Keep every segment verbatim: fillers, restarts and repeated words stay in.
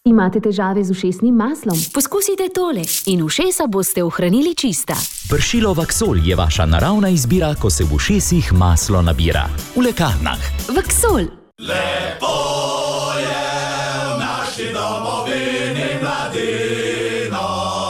Imate težave z ušesnim maslom? Poskusite tole in ušesa boste ohranili čista. Pršilo Vaksol je vaša naravna izbira, ko se v ušesih maslo nabira. V lekarnah. Vaksol. Lepo je v naši domovini mladino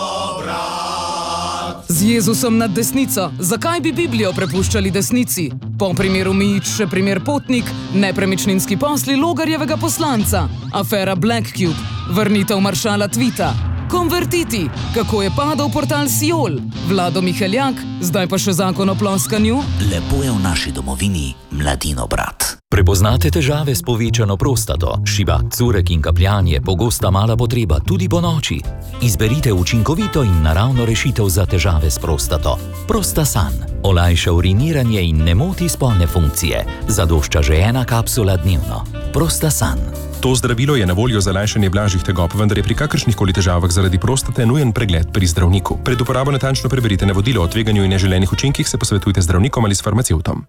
brat. Z Jezusom nad desnico. Zakaj bi Biblijo prepuščali desnici? Po primeru Mijić še primer Potnik, nepremičninski posli Logarjevega poslanca, afera Black Cube, vrnitev maršala Tvita, konvertiti, kako je padal portal Siol, Vlado Miheljak, zdaj pa še zakon o ploskanju. Lepo je v naši domovini mladino brat. Prepoznate težave s povečano prostato, šibak, curek in kapljanje, pogosta mala potreba tudi po noči? Izberite učinkovito in naravno rešitev za težave s prostato. Prostasan. Olajša uriniranje in ne moti spolne funkcije. Zadošča že ena kapsula dnevno. Prostasan. To zdravilo je na voljo za lajšanje blažjih tegob, vendar je pri kakršnihkoli težavah zaradi prostate nujen pregled pri zdravniku. Pred uporabo natančno preberite navodilo o tveganju in neželenih učinkih, se posvetujte z zdravnikom ali s farmacevtom.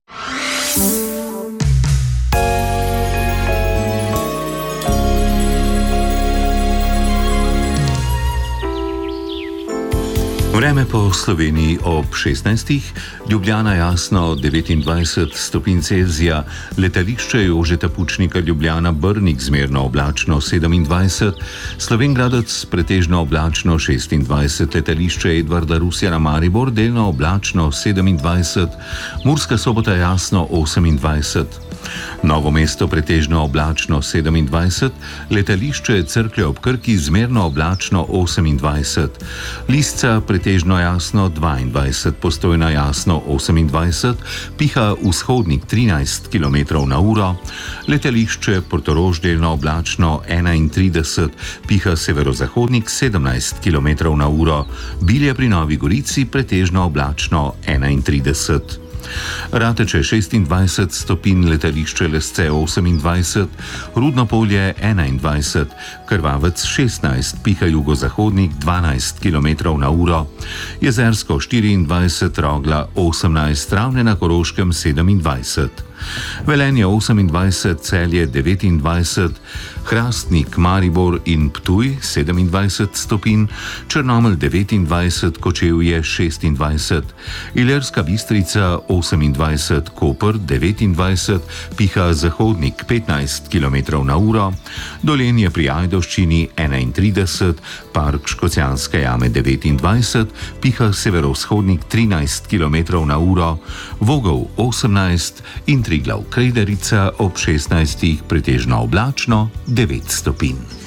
Vreme po Sloveniji ob šestnajstih, Ljubljana jasno devetindvajset stopinj Celzija, letališče Jožeta Pučnika Ljubljana Brnik zmerno oblačno sedemindvajset, Slovenj Gradec pretežno oblačno šestindvajset, letališče Edvarda Rusjana Maribor delno oblačno sedemindvajset, Murska Sobota jasno osemindvajset. Novo mesto pretežno oblačno sedemindvajset, letališče Cerklje ob Krki zmerno oblačno osemindvajset, Lisca pretežno jasno dvaindvajset, Postojna jasno osemindvajset, piha vzhodnik trinajst kilometrov na uro, letališče Portorož delno oblačno enaintrideset, piha severozahodnik sedemnajst kilometrov na uro, Bilje pri Novi Gorici pretežno oblačno enaintrideset. Rateče šestindvajset stopinj, letališče Lesce osemindvajset, Rudno Polje enaindvajset, Krvavec šestnajst, piha jugozahodnik dvanajst kilometrov na uro, Jezersko štiriindvajset, Rogla osemnajst, Ravne na Koroškem sedemindvajset. Velenje osemindvajset, Celje devetindvajset, Hrastnik, Maribor in Ptuj sedemindvajset stopinj, Črnomelj devetindvajset, Kočevje šestindvajset, Ilirska Bistrica osemindvajset, Koper devetindvajset, piha zahodnik petnajst kilometrov na uro, Dolenje pri Ajdovščini enaintrideset, Park Škocjanske jame devetindvajset, piha severovzhodnik trinajst kilometrov na uro, Vogel osemnajst in Triglav Krederica ob šestnajstih pretežno oblačno devet stopinj.